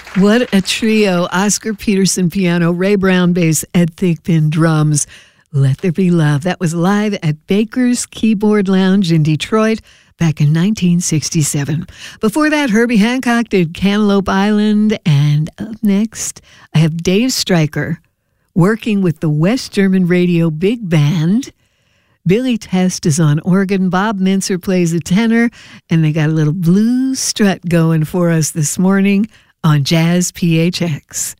What a trio. Oscar Peterson piano, Ray Brown bass, Ed Thigpen drums. Let There Be Love. That was live at Baker's Keyboard Lounge in Detroit back in 1967. Before that, Herbie Hancock did Cantaloupe Island. And up next, I have Dave Stryker working with the West German Radio Big Band. Billy Test is on organ, Bob Mincer plays the tenor, and they got a little blues strut going for us this morning on Jazz PHX.